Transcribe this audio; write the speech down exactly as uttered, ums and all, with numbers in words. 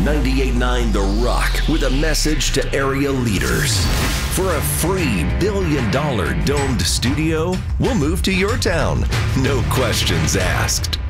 ninety-eight point nine The Rock with a message to area leaders. For a free billion dollar domed studio, we'll move to your town. No questions asked.